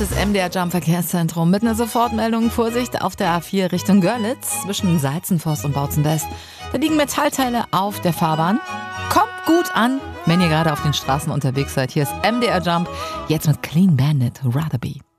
ist das MDR Jump Verkehrszentrum mit einer Sofortmeldung. Vorsicht auf der A4 Richtung Görlitz zwischen Salzenforst und Bautzen West. Da liegen Metallteile auf der Fahrbahn. Kommt gut an, wenn ihr gerade auf den Straßen unterwegs seid. Hier ist MDR Jump, jetzt mit Clean Bandit, Rather Be.